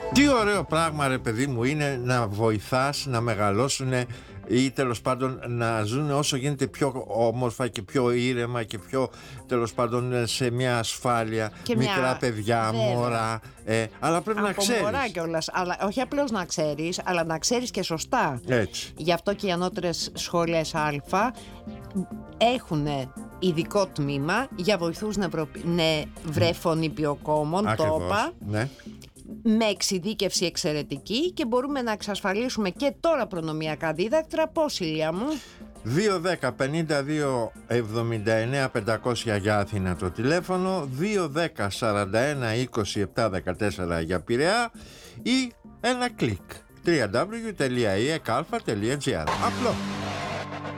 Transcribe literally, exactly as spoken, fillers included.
Τι ωραίο πράγμα, ρε παιδί μου, είναι να βοηθάς να μεγαλώσουν ή τέλος πάντων να ζουν όσο γίνεται πιο όμορφα και πιο ήρεμα και πιο τέλος πάντων σε μια ασφάλεια Και μικρά μια- παιδιά, βέβαια. μωρά, ε, αλλά πρέπει να Από ξέρεις. μωρά κιόλας, αλλά όχι απλώς να ξέρεις, αλλά να ξέρεις και σωστά. Έτσι. Γι' αυτό και οι ανώτερες σχολές Α έχουν ειδικό τμήμα για βοηθούς νευρο... νευρέφων υπηοκόμων, το Ακριβώς, είπα, ναι. με εξειδίκευση εξαιρετική, και μπορούμε να εξασφαλίσουμε και τώρα προνομιακά δίδακτρα. Πώς, Ηλία μου? δύο δέκα πενήντα δύο εβδομήντα εννέα πεντακόσια για Αθήνα το τηλέφωνο, δύο δέκα σαράντα ένα είκοσι επτά δεκατέσσερα για Πειραιά ή ένα κλικ double-u double-u double-u τελεία ι εκ α τελεία τζι άρ. Απλό.